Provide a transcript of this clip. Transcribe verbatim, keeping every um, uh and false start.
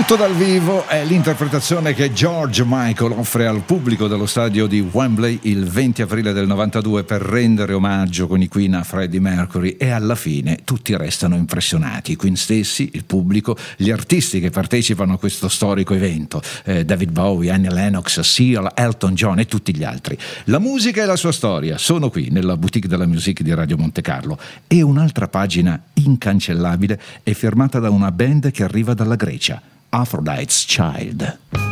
Tutto dal vivo è l'interpretazione che George Michael offre al pubblico dello stadio di Wembley il venti aprile del novantadue per rendere omaggio con i Queen a Freddie Mercury, e alla fine tutti restano impressionati, i Queen stessi, il pubblico, gli artisti che partecipano a questo storico evento, eh, David Bowie, Annie Lennox, Seal, Elton John e tutti gli altri. La musica e la sua storia sono qui nella Boutique della Musique di Radio Monte Carlo, e un'altra pagina incancellabile è firmata da una band che arriva dalla Grecia, Aphrodite's Child.